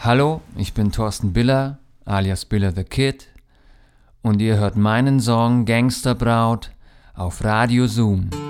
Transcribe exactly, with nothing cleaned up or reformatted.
Hallo, ich bin Thorsten Biller, alias Biller the Kid, und ihr hört meinen Song Gangsterbraut auf Radio Zoom.